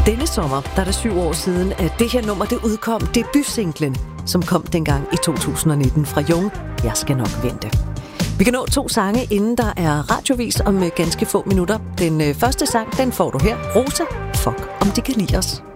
Denne sommer, der er det 7 år siden, at det her nummer det udkom, debutsinglen, som kom dengang i 2019 fra Jung, Jeg skal nok vente. Vi kan nå 2 sange, inden der er radiovis om ganske få minutter. Den første sang, den får du her. Rosa, fuck om de kan lide os.